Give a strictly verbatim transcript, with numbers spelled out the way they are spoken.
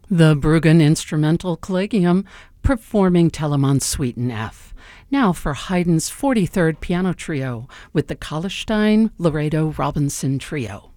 The Bruggen Instrumental Collegium performing Telemann Suite in F. Now for Haydn's forty-third Piano Trio with the Kallenstein Laredo Robinson Trio.